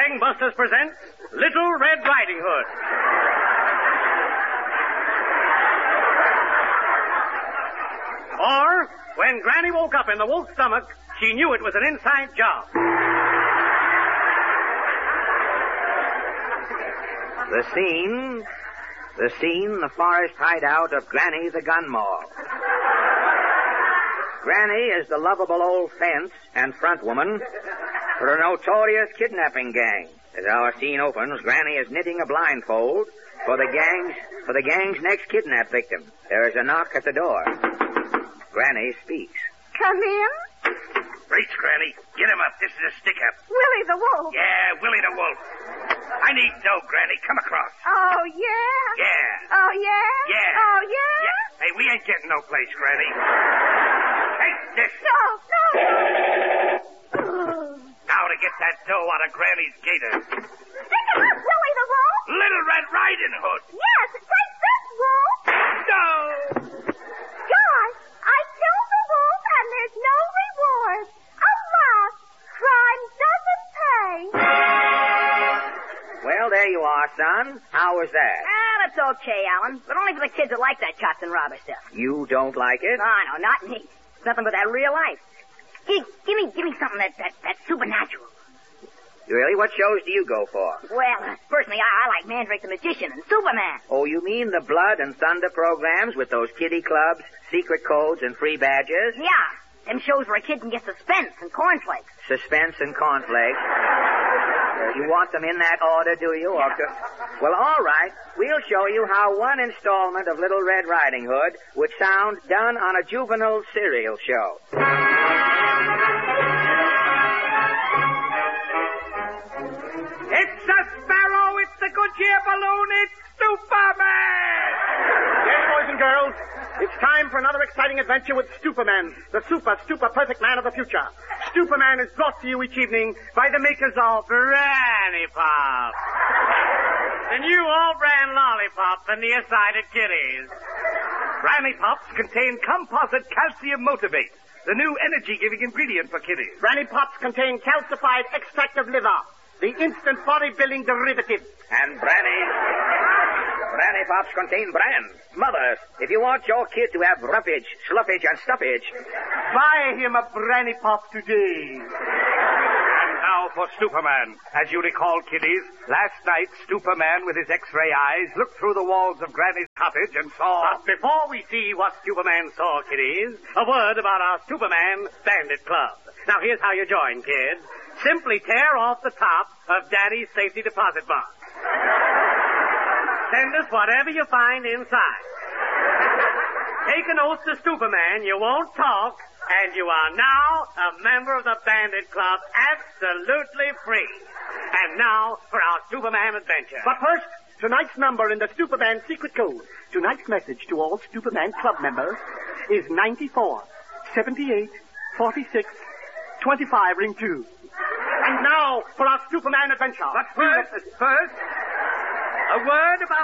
Gangbusters presents Little Red Riding Hood. Or, when Granny woke up in the wolf's stomach, she knew it was an inside job. The scene, the forest hideout of Granny the Gun Moll. Granny is the lovable old fence and front woman for a notorious kidnapping gang. As our scene opens, Granny is knitting a blindfold for the gang's next kidnap victim. There is a knock at the door. Granny speaks. Come in. Reach, Granny. Get him up. This is a stick-up. Willie the Wolf. Yeah, Willie the Wolf. I need dough, Granny. Come across. Oh, yeah? Yeah. Oh, yeah? Yeah. Oh, yeah? Yeah. Hey, we ain't getting no place, Granny. Take this. No. Now to get that dough out of Granny's gator. Stick it up, Willie the Wolf. Little Red Riding Hood. Yes, take this, Wolf. No. Gosh, I killed the wolf and there's no reward. Alas, crime doesn't pay. Well, there you are, son. How was that? That's okay, Alan. But only for the kids that like that cops and robber stuff. You don't like it? No, not me. It's nothing but that real life. Give me something that's supernatural. Really? What shows do you go for? Well, personally, I like Mandrake the Magician and Superman. Oh, you mean the blood and thunder programs with those kiddie clubs, secret codes, and free badges? Yeah. Them shows where a kid can get suspense and cornflakes. Suspense and cornflakes. You want them in that order, do you? Well, all right. We'll show you how one installment of Little Red Riding Hood would sound done on a juvenile serial show. It's a sparrow. It's the Goodyear balloon. It's Superman. Yes, boys and girls, it's time for another exciting adventure with Superman, the super perfect man of the future. Superman is brought to you each evening by the makers of Granny Pop. The new all-brand lollipop for nearsighted kiddies. Granny Pops contain composite calcium motivate, the new energy-giving ingredient for kiddies. Granny Pops contain calcified extract of liver, the instant bodybuilding derivative. And Granny Pops contain bran. Mothers, if you want your kid to have roughage, sluffage, and stuffage, Buy him a Granny Pop today. And now for Superman. As you recall, kiddies, last night, Superman with his X-ray eyes looked through the walls of Granny's cottage and saw... But before we see what Superman saw, kiddies, a word about our Superman Bandit Club. Now, here's how you join, kids. Simply tear off the top of Daddy's safety deposit box. Send us whatever you find inside. Take an oath to Superman you won't talk, and you are now a member of the Bandit Club, absolutely free. And now for our Superman adventure. But first, tonight's number in the Superman secret code. Tonight's message to all Superman Club members is 94 78 46 25 ring 2. And now for our Superman adventure. But first, a word about